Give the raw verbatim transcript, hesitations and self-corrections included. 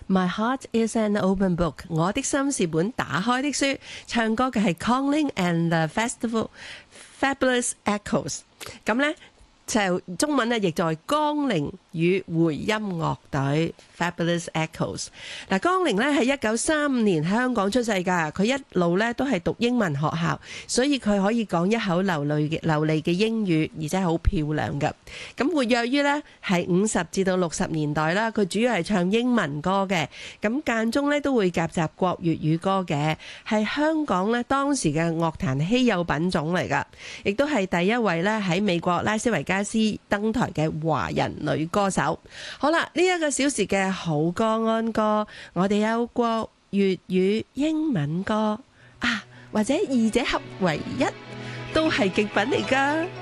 My heart is an open book， 我的心是本打開的書。唱歌嘅係 Conning and the Festival Fabulous Echoes， 咁呢就中文咧譯在江玲與回音樂隊 Fabulous Echoes。 嗱，江玲咧係一九三五年喺香港出世㗎，佢一路咧都係讀英文學校，所以佢可以講一口流利嘅流利嘅英語，而且好漂亮㗎。咁活躍於咧係五十至到六十年代啦，佢主要係唱英文歌嘅，咁間中咧都會夾雜國粵語歌嘅，係香港咧當時嘅樂壇稀有品種嚟㗎，亦都係第一位咧喺美國拉斯維加斯登台嘅華人女歌手。好啦，呢一個小時嘅好歌安歌，我哋有國粵語英文歌啊，或者二者合為一都係極品嚟㗎。